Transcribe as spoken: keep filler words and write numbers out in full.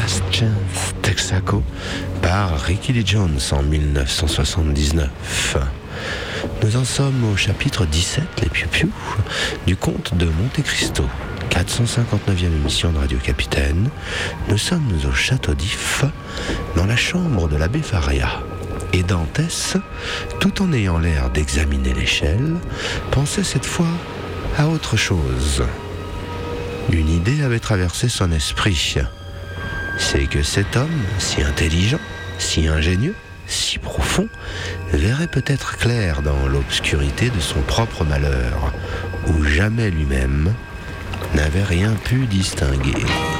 Last Chance Texaco par Ricky Lee Jones en dix-neuf cent soixante-dix-neuf. Nous en sommes au chapitre dix-sept, les piou-piou, du conte de Monte Cristo, quatre cent cinquante-neuvième émission de Radio Capitaine. Nous sommes au château d'If, dans la chambre de l'abbé Faria. Et Dantès, tout en ayant l'air d'examiner l'échelle, pensait cette fois à autre chose. Une idée avait traversé son esprit. C'est que cet homme, si intelligent, si ingénieux, si profond, verrait peut-être clair dans l'obscurité de son propre malheur, où jamais lui-même n'avait rien pu distinguer.